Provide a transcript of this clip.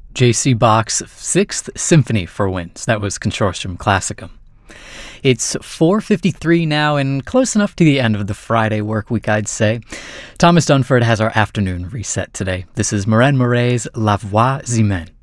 J.C. Bach's Sixth Symphony for winds. That was Consortium Classicum. It's 4:53 now and close enough to the end of the Friday work week, I'd say. Thomas Dunford has our afternoon reset today. This is Maren Moret's La Voix Humaine.